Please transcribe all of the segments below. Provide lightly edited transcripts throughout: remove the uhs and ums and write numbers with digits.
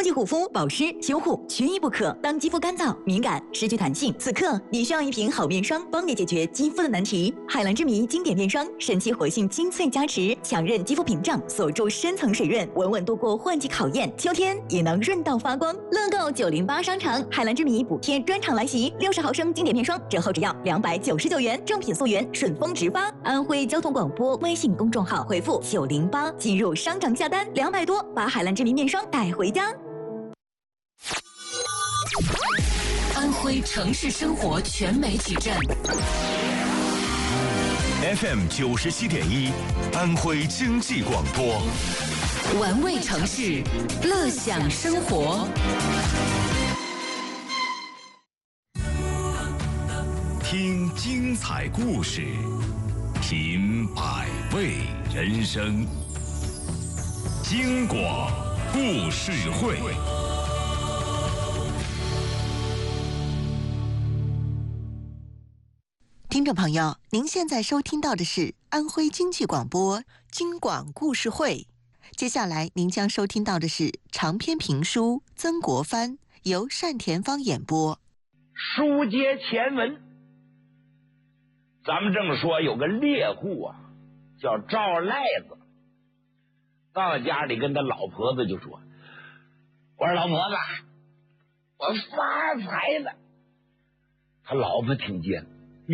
秋季护肤、保湿、修护缺一不可。当肌肤干燥、敏感、失去弹性，此刻你需要一瓶好面霜，帮你解决肌肤的难题。海蓝之谜经典面霜，神奇活性精粹加持，强韧肌肤屏障，锁住深层水润，稳稳度过换季考验。秋天也能润到发光。乐购908商场海蓝之谜补贴专场来袭，60毫升经典面霜折后只要299元，正品溯源，顺丰直发。安徽交通广播微信公众号回复908进入商场下单，200多把海蓝之谜面霜带回家。 安徽城市生活全媒体站 FM 97.1，安徽经济广播， 玩味城市，乐享生活。 听精彩故事，品百味人生。京广故事会。 听众朋友，您现在收听到的是安徽经济广播京广故事会。接下来您将收听到的是长篇评书《曾国藩》，由单田芳演播。 书接前文，咱们正说有个猎户啊，叫赵赖子，到家里跟他老婆子就说：“我说老婆子，我发财了。”他老婆听见呀，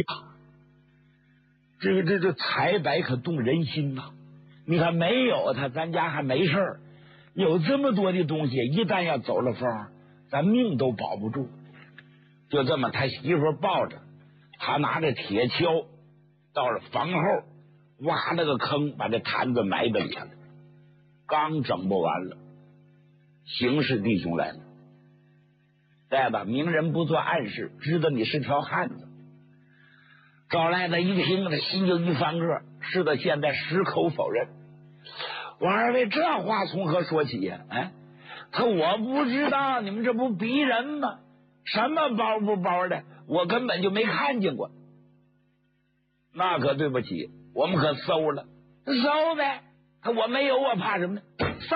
这财百可动人心呐！你看没有他，咱家还没事儿。有这么多的东西，一旦要走了风，咱命都保不住。就这么，他媳妇抱着他，拿着铁锹到了房后，挖了个坑，把这坛子埋在里头了。刚整不完了，邢氏弟兄来了，来吧，明人不做暗事，知道你是条汉子。赵赖子一听，他心就一翻个，是的，现在矢口否认。我二位这话从何说起呀？哎，我不知道，你们这不逼人吗？什么包不包的，我根本就没看见过。那可对不起，我们可搜了，搜呗。我没有，我怕什么呢？搜。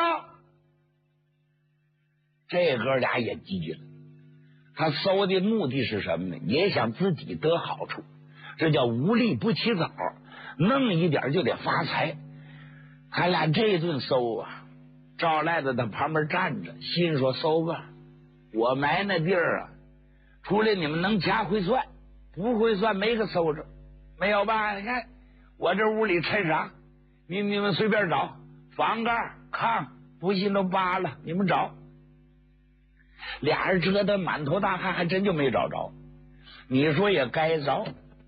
这哥俩也急了，他搜的目的是什么呢？也想自己得好处，这叫无利不起早，弄一点就得发财。他俩这一顿搜啊，赵赖子在旁边站着，心说搜吧，我埋那地儿啊，除了你们能掐会算，不会算没个搜着，没有吧？你看我这屋里趁啥？你们随便找，房盖炕不信都扒了，你们找。俩人折腾满头大汗，还真就没找着。你说也该着，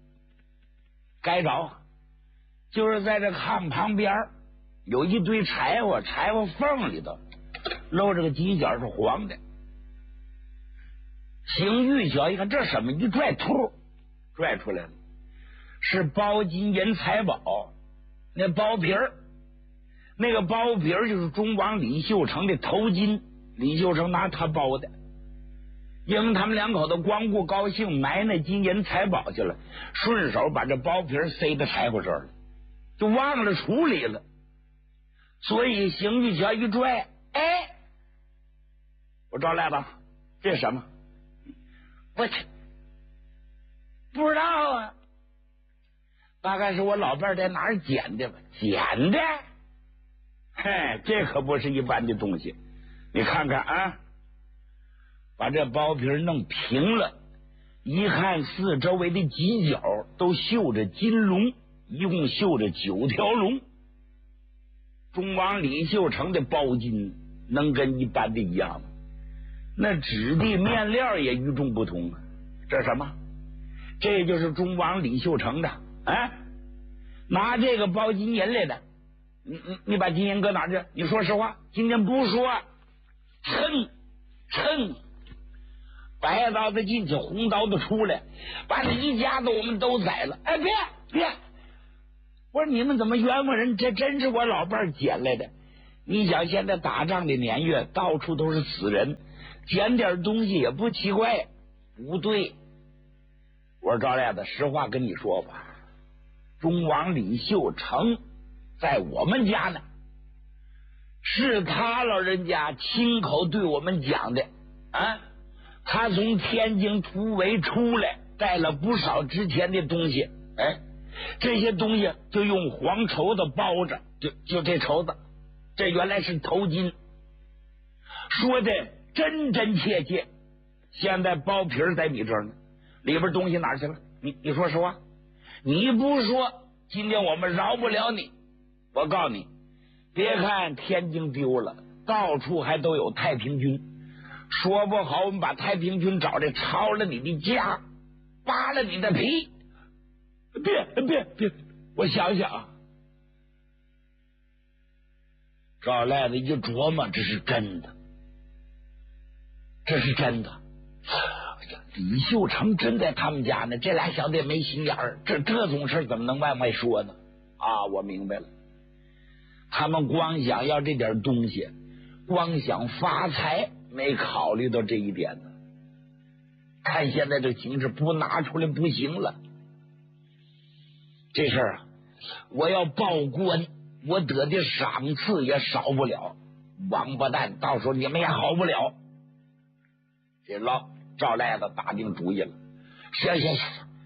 就是在这炕旁边有一堆柴火，柴火缝里头露着个犄角是黄的。邢玉晓一看这什么，一拽，突拽出来了，是包金银财宝。那包皮儿，那个包皮儿就是忠王李秀成的头巾，李秀成拿他包的。因为他们两口子光顾高兴埋那金银财宝去了，顺手把这包皮儿塞到柴火这儿了，就忘了处理了。所以邢玉桥一拽，哎，我赵赖子，这是什么？我不知道啊，大概是我老伴在哪儿捡的吧？捡的？嘿，这可不是一般的东西。你看看啊，把这包皮弄平了，一看四周围的犄角都绣着金龙，一共绣着9条龙。忠王李秀成的包巾能跟一般的一样吗？那质地面料也与众不同啊！这是什么？这就是忠王李秀成的，哎，拿这个包金银来的。你把金银搁哪儿去？你说实话，今天不说，称，白刀子进去，红刀子出来，把你一家子我们都宰了。哎，别！我说你们怎么冤枉人？这真是我老伴儿捡来的。你想现在打仗的年月，到处都是死人，捡点东西也不奇怪。不对，我说赵赖子，实话跟你说吧，忠王李秀成在我们家呢， 是他老人家亲口对我们讲的啊。他从天津突围出来，带了不少值钱的东西，哎，这些东西就用黄绸子包着，就这绸子，这原来是头巾，说的真真切切。现在包皮在你这儿呢，里边东西哪去了？你说实话，你不说，今天我们饶不了你。我告诉你，别看天津丢了，到处还都有太平军。说不好，我们把太平军找来，抄了你的家，扒了你的皮。别，我想想。赵赖子一琢磨，这是真的。哎呀，李秀成真在他们家呢，这俩小子也没心眼儿，这种事怎么能往外说呢？啊，我明白了，他们光想要这点东西，光想发财。没考虑到这一点呢，看现在这形势，不拿出来不行了。这事儿啊，我要报官，我得的赏赐也少不了。王八蛋，到时候你们也好不了。这老赵赖子打定主意了，行，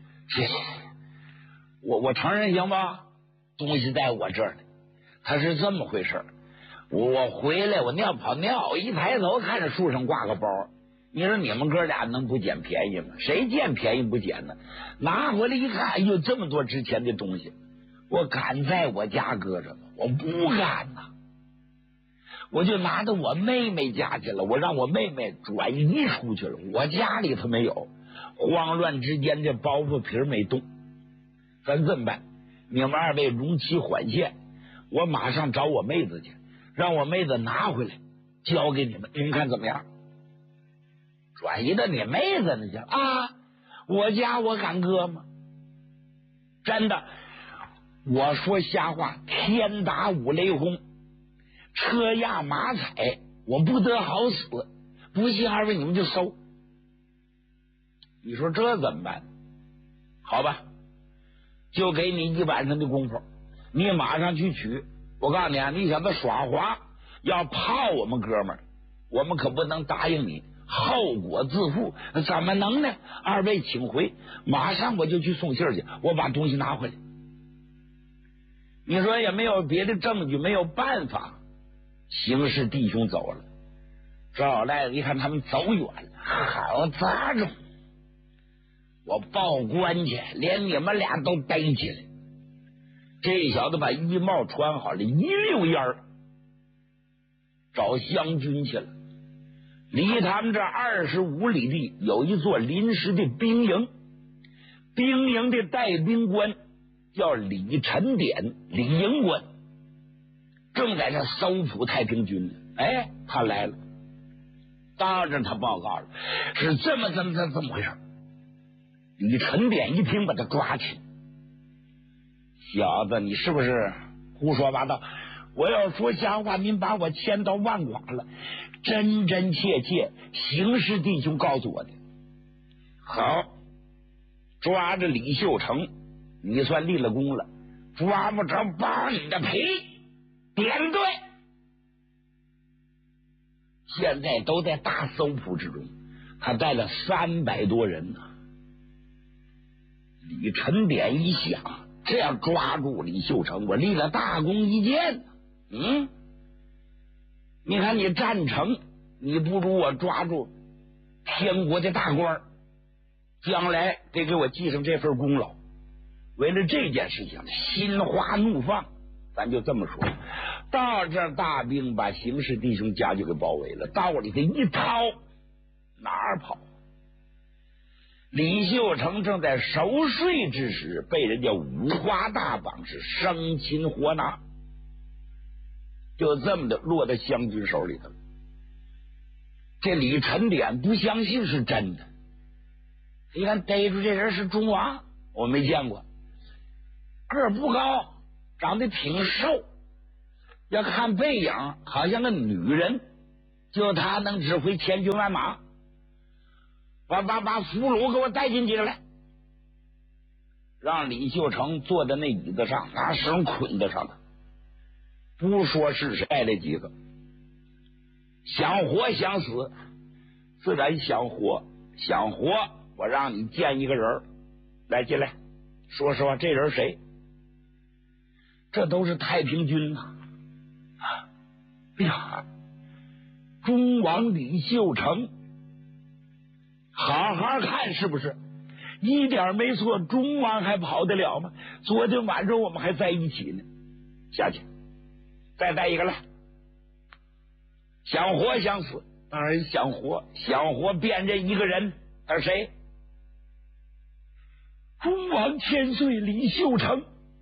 我承认行吧？东西在我这儿呢，他是这么回事。我回来，我尿泡尿，一抬头看着树上挂个包，你说你们哥俩能不捡便宜吗？谁捡便宜不捡呢？拿回来一看，哎呦，这么多值钱的东西，我敢在我家搁着吗？我不敢呐！我就拿到我妹妹家去了，我让我妹妹转移出去了，我家里头没有。慌乱之间，这包袱皮没动，咱这么办？你们二位容其缓线，我马上找我妹子去。让我妹子拿回来，交给你们，你们看怎么样？转移到你妹子那去啊？我家我敢搁吗？真的，我说瞎话，天打五雷轰，车压马踩，我不得好死。不信二位你们就搜。你说这怎么办？好吧，就给你一晚上的功夫，你马上去取。我告诉你啊，你想他耍滑要泡我们哥们儿，我们可不能答应你，后果自负。怎么能呢？二位请回，马上我就去送信去，我把东西拿回来。你说也没有别的证据，没有办法，邢氏弟兄走了。赵赖子一看他们走远了，好杂种，我报官去，连你们俩都逮起来。这小子把衣帽穿好了，一溜烟儿找湘军去了。离他们这25里地有一座临时的兵营，兵营的带兵官叫李晨典，李营官正在这搜捕太平军呢。哎，他来了，到这他报告了，是这么回事。李晨典一听，把他抓起。小子，你是不是胡说八道？我要说瞎话，您把我千刀万剐了。真真切切，邢氏弟兄告诉我的。好，抓着李秀成，你算立了功了。抓不着，扒你的皮，点对。现在都在大搜捕之中，他带了300多人呢。李晨典一想，这样抓住李秀成，我立了大功一件。你看你战成，你不如我抓住天国的大官，将来得给我记上这份功劳。为了这件事情，心花怒放，咱就这么说。到这大兵把邢氏弟兄家就给包围了，道里头一掏，哪儿跑？李秀成正在熟睡之时，被人家五花大绑，是生擒活拿，就这么的落在湘军手里头。这李晨典不相信是真的，你看逮住这人是忠王，我没见过，个儿不高，长得挺瘦，要看背影好像个女人，就他能指挥千军万马。把俘虏给我带进去来，让李秀成坐在那椅子上，拿绳捆在上头，不说是谁，带来几个， 想活想死，自然想活。想活，我让你见一个人，来进来，说实话，这人谁？这都是太平军呐！哎呀，忠王李秀成，好好看是不是？一点没错，忠王还跑得了吗？昨天晚上我们还在一起呢。下去，再带一个来。想活想死，当然想活，想活辨认一个人，他是谁？忠王千岁李秀成。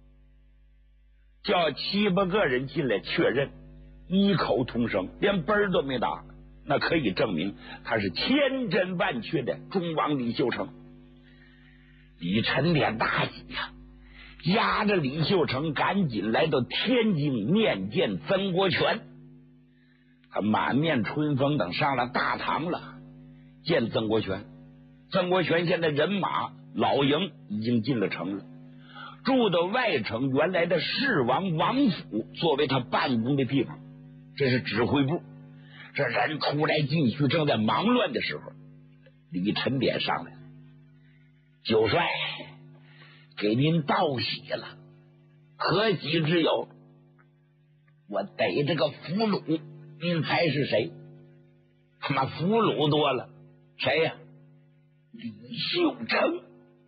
叫7、8个人进来确认，异口同声，连奔儿都没打，那可以证明他是千真万确的忠王李秀成。李晨脸大喜呀，押着李秀成赶紧来到天津面见曾国荃。他满面春风，等上了大堂了，见曾国荃。曾国荃现在人马老营已经进了城了，住到外城原来的世王王府作为他办公的地方，这是指挥部。这人出来进去，正在忙乱的时候，李晨典上来了。九帅，给您道喜了，何喜之有？我逮着个俘虏，您猜是谁？他妈俘虏多了，谁呀？李秀成。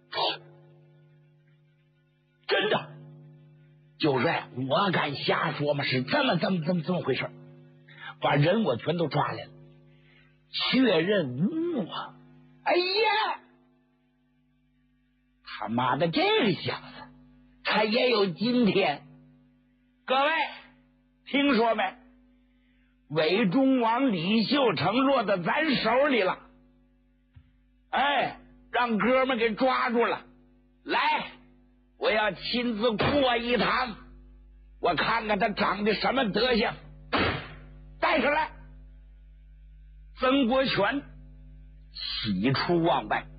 真的，九帅，我敢瞎说吗？是这么回事，把人我全都抓来了，确认无误。哎呀，他妈的这个小子，他也有今天。各位听说没？伪忠王李秀成落到咱手里了，哎，让哥们给抓住了，来，我要亲自过一堂，我看看他长得什么德行。带上来。曾国荃喜出望外，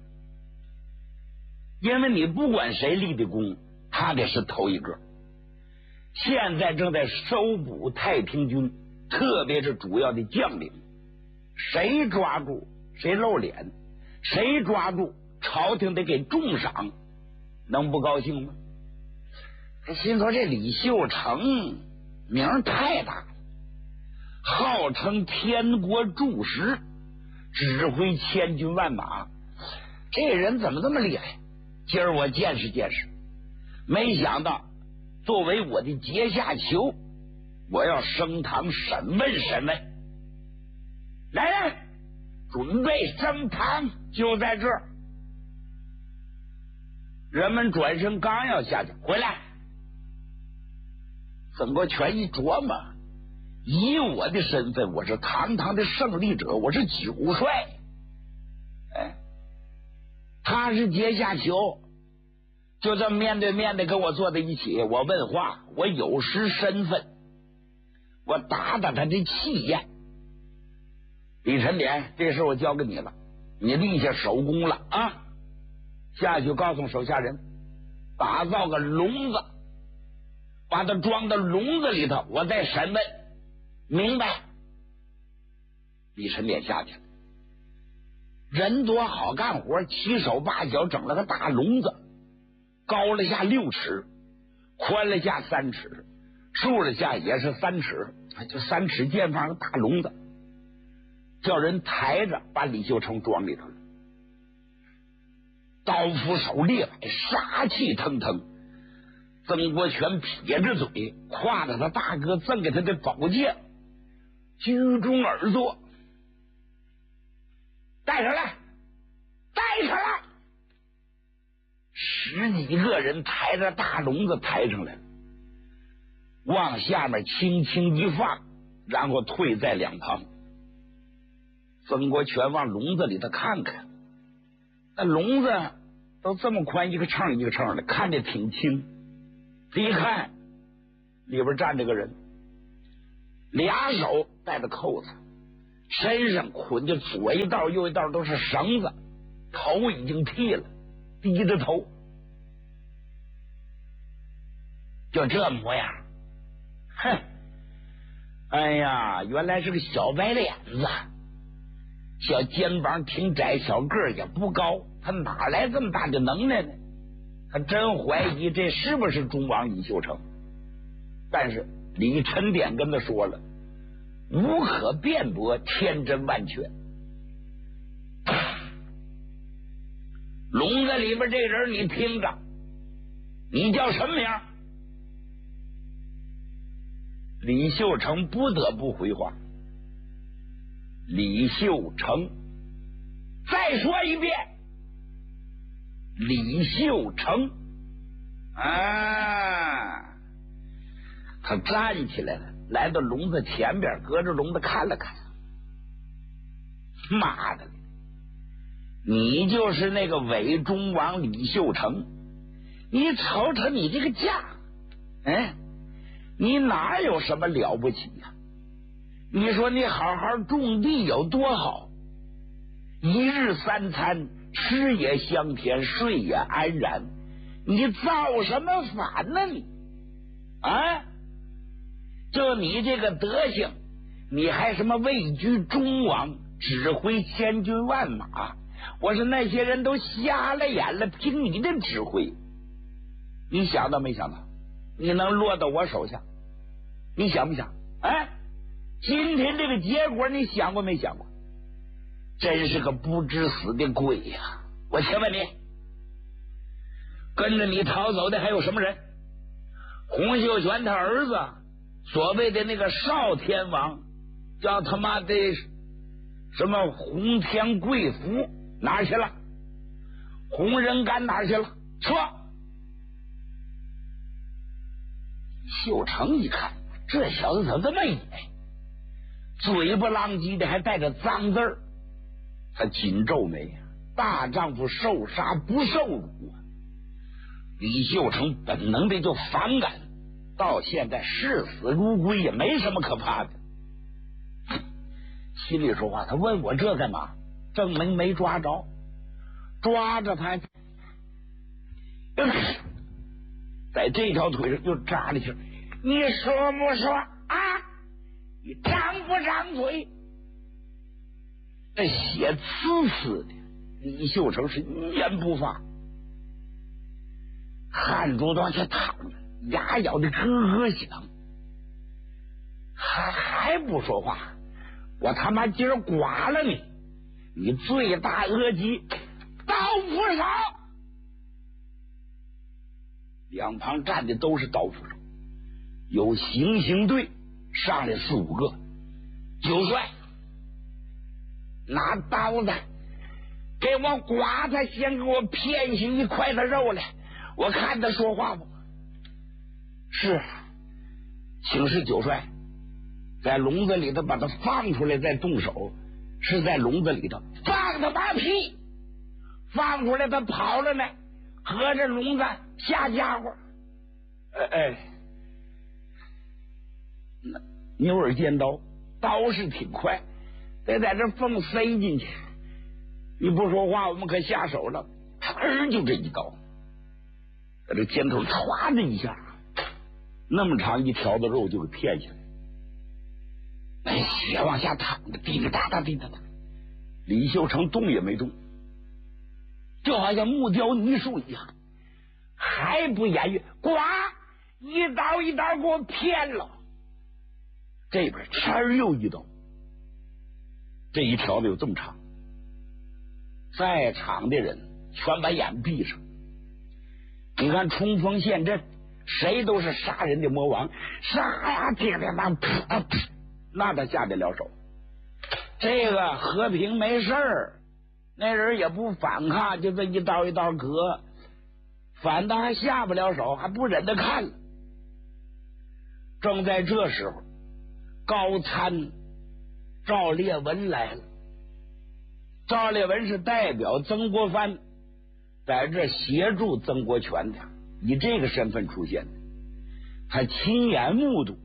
因为你不管谁立的功，他得是头一个。现在正在收捕太平军，特别是主要的将领，谁抓住谁露脸，谁抓住朝廷得给重赏，能不高兴吗？他心说这李秀成名太大了，号称天国柱石，指挥千军万马，这人怎么这么厉害？今儿我见识见识。没想到作为我的阶下囚，我要升堂审问审问。来人，准备升堂，就在这儿。人们转身刚要下去，回来。曾国荃一琢磨，以我的身份，我是堂堂的胜利者，我是九帅，哎，他是阶下囚，就这么面对面的跟我坐在一起，我问话，我有失身份，我打打他的气焰。李晨典，这事我交给你了，你立下首功了啊！下去告诉手下人，打造个笼子，把它装到笼子里头，我再审问，明白？李晨典下去了，人多好干活，七手八脚整了个大笼子，高了下6尺，宽了下3尺，竖了下也是3尺，就3尺见方的大笼子，叫人抬着把李秀成装里头了。刀斧手猎摆，杀气腾腾。曾国荃撇着嘴，挎着他大哥赠给他的宝剑，居中而坐。带上来，带上来！10几个人抬着大笼子抬上来了，往下面轻轻一放，然后退在两旁。曾国荃往笼子里头看看，那笼子都这么宽，一个秤一个秤的，看着挺轻。一看里边站着个人，俩手戴着扣子，身上捆着左一道右一道都是绳子，头已经剃了，低着头，就这模样。哼， 哎呀，原来是个小白脸子，小肩膀挺窄，小个儿也不高，他哪来这么大的能耐呢？他真怀疑这是不是忠王李秀成。但是李沉典跟他说了，无可辩驳，天真万确。笼子里边这人你听着，你叫什么名？李秀成不得不回话，李秀成。再说一遍，李秀成。啊！他站起来了，来到笼子前边，隔着笼子看了看。妈的，你就是那个伪忠王李秀成，你瞅瞅你这个架，你哪有什么了不起呀？你说你好好种地有多好，一日三餐，吃也香甜，睡也安然，你造什么反呢你？啊，就你这个德行，你还什么位居中王，指挥千军万马？我说那些人都瞎了眼了，听你的指挥，你想到没想到你能落到我手下？你想不想？今天这个结果你想过没想过？真是个不知死的鬼呀！我请问你，跟着你逃走的还有什么人？洪秀全他儿子，所谓的那个少天王，叫他妈的什么洪天贵福哪儿去了？洪仁干哪儿去了？说。秀成一看，这小子怎么这么野，嘴不浪叽的，还带着脏字儿。他紧皱眉，大丈夫受杀不受辱啊！李秀成本能的就反感，到现在视死如归，也没什么可怕的。心里说话，他问我这干嘛？证明没抓着，抓着他，在这条腿上又扎了去。你说不说啊？你张不张嘴？这血呲呲的，李秀成是一言不发，汗珠往下淌着，牙咬的咯咯响，还不说话，我他妈今儿剐了你！你罪大恶极，刀斧手！两旁站的都是刀斧手，有行刑队上来4、5个。九帅，拿刀子给我剐他，先给我片下一块的肉来，我看他说话不？是，请示九帅，在笼子里头把他放出来再动手。是在笼子里头放他妈屁，放出来他跑了呢，合着笼子下家伙。牛耳尖刀，刀是挺快，得在这缝塞进去。你不说话，我们可下手了。就这一刀，在这肩头歘的一下，那么长一条的肉就给片下来。血往下淌着，滴滴答答，滴答答。李秀成动也没动，就好像木雕泥塑一样，还不言语，呱，一刀一刀给我片了。这边哧又一刀，这一条的有这么长，在场的人全把眼闭上。你看冲锋陷阵，谁都是杀人的魔王，杀呀，叮叮当，那他下得了手。这个和平没事儿，那人也不反抗，就这一刀一刀割，反倒还下不了手，还不忍得看了。正在这时候，高参赵烈文来了。赵烈文是代表曾国藩在这协助曾国荃的，以这个身份出现的。他亲眼目睹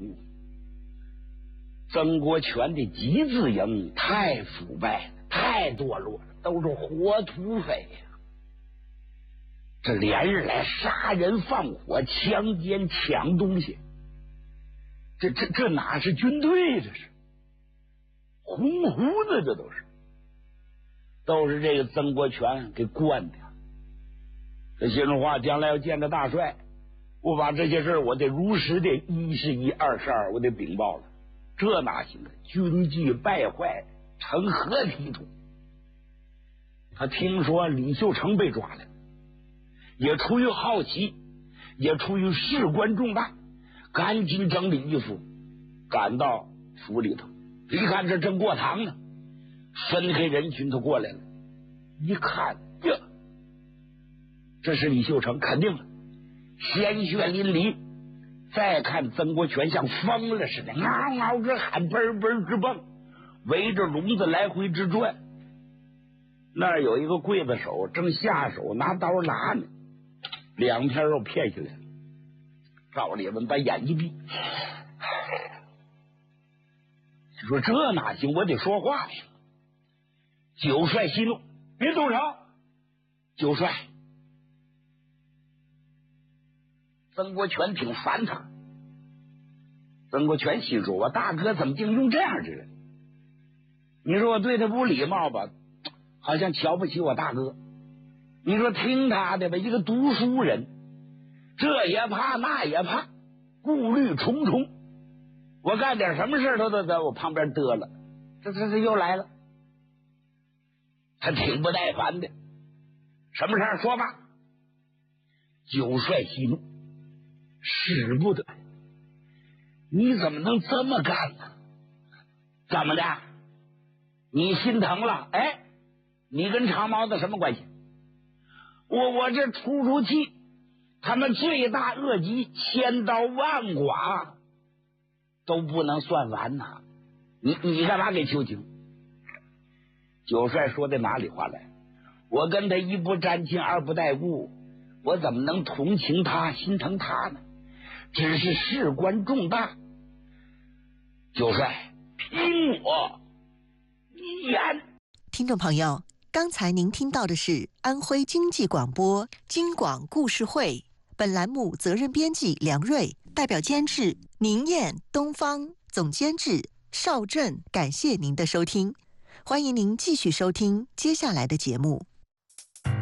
曾国荃的集字营太腐败了，太堕落了，都是活土匪呀！这连日来杀人放火、强奸、抢东西， 这哪是军队？这是红胡子，这都是这个曾国荃给惯的。这心里话，将来要见着大帅，我把这些事我得如实的1是1，2是2，我得禀报了。这哪行啊？军纪败坏，成何体统？他听说李秀成被抓了，也出于好奇，也出于事关重大，赶紧整理衣服，赶到府里头。一看这正过堂呢，分开人群，他过来了。一看呀，这是李秀成，肯定了，鲜血淋漓。再看曾国荃像疯了似的，嗷嗷直喊，嘣嘣直蹦，围着笼子来回直转。那儿有一个刽子手正下手拿刀拉呢，2片肉片下来了。赵烈文把眼一闭，你说这哪行？我得说话呀！九帅息怒，别动手！九帅，曾国荃挺烦他。曾国荃心说：“我大哥怎么竟用这样之人？你说我对他不礼貌吧，好像瞧不起我大哥。你说听他的吧，一个读书人，这也怕那也怕，顾虑重重。我干点什么事都在我旁边得了，这又来了，他挺不耐烦的。什么事儿说吧。”九帅息怒，使不得，你怎么能这么干呢？怎么的？你心疼了？哎，你跟长毛子什么关系？我这出气，他们罪大恶极，1000刀万剐都不能算完呐！你干嘛给求情？九帅说的哪里话来？我跟他1不沾亲2不带故，我怎么能同情他心疼他呢？只是事关重大，九帅听我一言。 听众朋友，刚才您听到的是安徽经济广播京广故事会，本栏目责任编辑梁瑞，代表监制宁燕、东方，总监制邵振。感谢您的收听，欢迎您继续收听接下来的节目。